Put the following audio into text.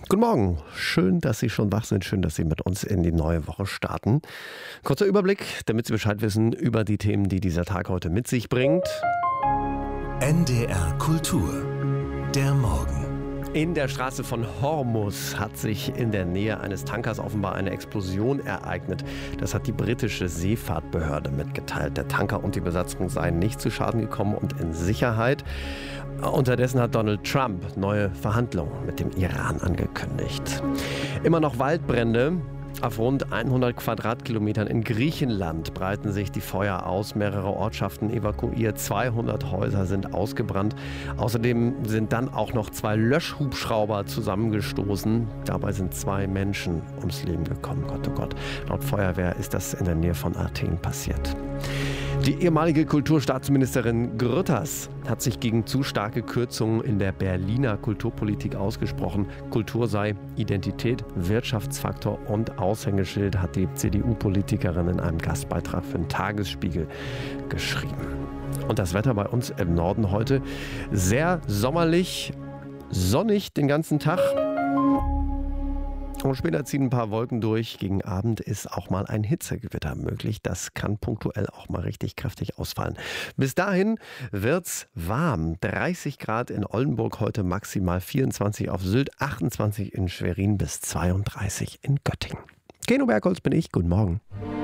Guten Morgen. Schön, dass Sie schon wach sind. Schön, dass Sie mit uns in die neue Woche starten. Kurzer Überblick, damit Sie Bescheid wissen über die Themen, die dieser Tag heute mit sich bringt. NDR Kultur. Der Morgen. In der Straße von Hormuz hat sich in der Nähe eines Tankers offenbar eine Explosion ereignet. Das hat die britische Seefahrtbehörde mitgeteilt. Der Tanker und die Besatzung seien nicht zu Schaden gekommen und in Sicherheit. Unterdessen hat Donald Trump neue Verhandlungen mit dem Iran angekündigt. Immer noch Waldbrände. Auf rund 100 Quadratkilometern in Griechenland breiten sich die Feuer aus. Mehrere Ortschaften evakuiert, 200 Häuser sind ausgebrannt. Außerdem sind dann auch noch 2 Löschhubschrauber zusammengestoßen. Dabei sind 2 Menschen ums Leben gekommen. Gott, oh Gott. Laut Feuerwehr ist das in der Nähe von Athen passiert. Die ehemalige Kulturstaatsministerin Grütters hat sich gegen zu starke Kürzungen in der Berliner Kulturpolitik ausgesprochen. Kultur sei Identität, Wirtschaftsfaktor und Aushängeschild, hat die CDU-Politikerin in einem Gastbeitrag für den Tagesspiegel geschrieben. Und das Wetter bei uns im Norden heute sehr sommerlich, sonnig den ganzen Tag. Und später ziehen ein paar Wolken durch. Gegen Abend ist auch mal ein Hitzegewitter möglich. Das kann punktuell auch mal richtig kräftig ausfallen. Bis dahin wird's warm. 30 Grad in Oldenburg heute, maximal 24 auf Sylt, 28 in Schwerin bis 32 in Göttingen. Geno Bergholz bin ich. Guten Morgen.